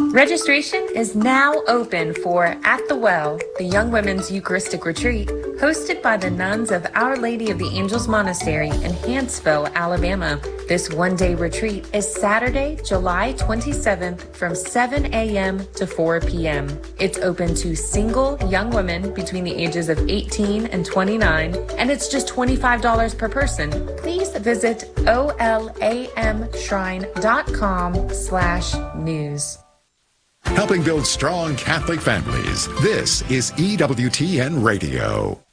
Registration is now open for At the Well, the Young Women's Eucharistic Retreat, hosted by the nuns of Our Lady of the Angels Monastery in Huntsville, Alabama. This one-day retreat is Saturday, July 27th from 7 a.m. to 4 p.m. It's open to single young women between the ages of 18 and 29, and it's just $25 per person. Please visit olamshrine.com/news. Helping build strong Catholic families. This is EWTN Radio.